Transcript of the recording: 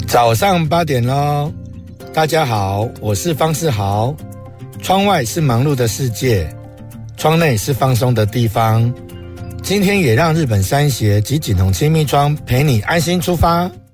早上8点咯，大家好，我是方世豪。窗外是忙碌的世界，窗内是放松的地方。今天也让日本山鞋及锦宏亲密窗陪你安心出发。